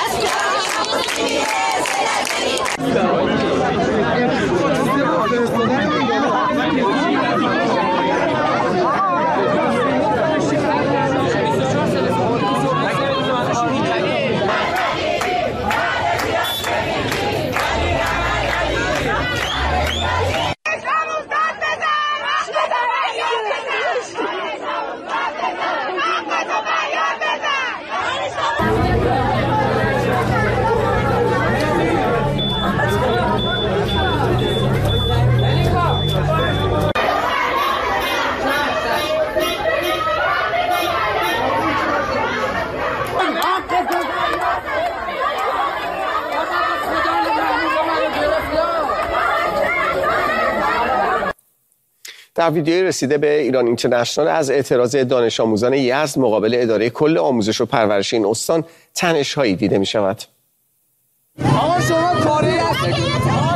در ویدیوی رسیده به ایران اینترنشنال از اعتراض دانش آموزان یزد مقابل اداره کل آموزش و پرورش این استان تنش‌هایی دیده می شود. آقا شما کاری هستید؟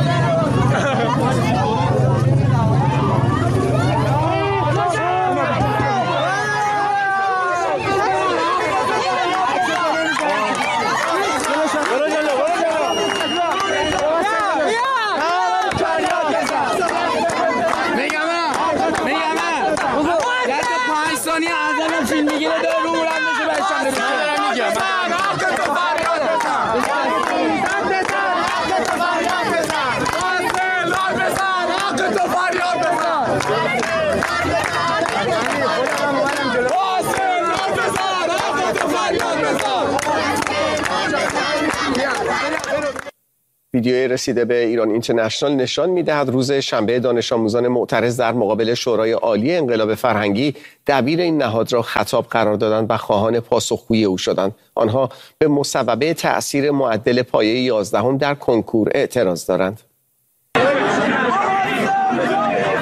ویدیوی رسیده به ایران اینترنشنال نشان می‌دهد روز شنبه دانش آموزان معترض در مقابل شورای عالی انقلاب فرهنگی دبیر این نهاد را خطاب قرار دادند و خواهان پاسخگویی او شدند. آنها به مصوبه تأثیر معدل پایه 11 در کنکور اعتراض دارند.